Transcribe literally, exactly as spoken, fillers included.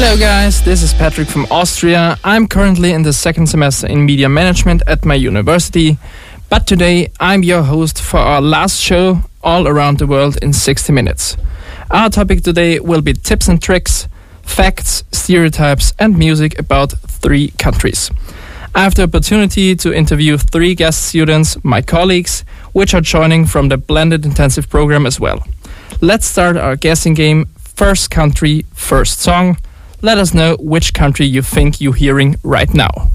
Hello guys, this is Patrick from Austria. I'm currently in the second semester in media management at my university, but today I'm your host for our last show, All Around the World in sixty minutes. Our topic today will be tips and tricks, facts, stereotypes and music about three countries. I have the opportunity to interview three guest students, my colleagues, which are joining from the blended intensive program as well. Let's start our guessing game, first country, first song. Let us know which country you think you're hearing right now.